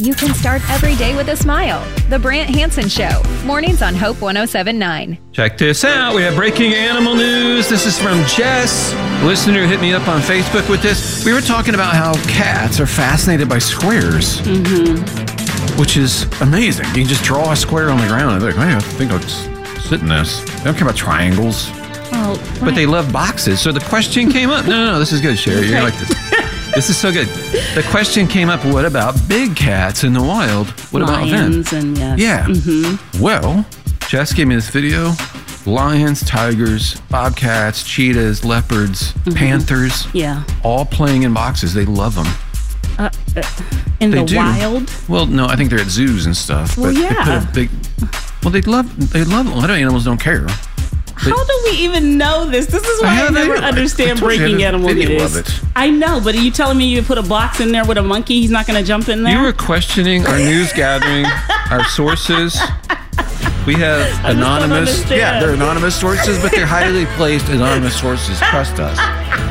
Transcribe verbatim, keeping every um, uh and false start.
You can start every day with a smile. The Brant Hansen Show. Mornings on Hope one oh seven point nine. Check this out. We have breaking animal news. This is from Jess. A listener hit me up on Facebook with this. We were talking about how cats are fascinated by squares. Mm-hmm. Which is amazing. You can just draw a square on the ground and they're like, hey, I think I'll just sit in this. They don't care about triangles. Oh, right. But they love boxes. So the question came up. No, no, no. This is good, Sherry. Okay. You're like this. This is so good. The question came up, what about big cats in the wild? What Lions about them? and yes. Yeah. Mm-hmm. Well, Jess gave me this video. Lions, tigers, bobcats, cheetahs, leopards, mm-hmm. panthers. Yeah. All playing in boxes. They love them. Uh, uh, in they the do. wild? Well, no, I think they're at zoos and stuff. Well, but yeah. They put a big, well, they love, they love, a lot of animals don't care. How do we even know this? This is why I, I never video. understand I breaking animal video news. Of it. I know, but are you telling me you put a box in there with a monkey? He's not going to jump in there? You were questioning our news gathering, our sources. We have I anonymous. Just don't yeah, they're anonymous sources, but they're highly placed anonymous sources. Trust us.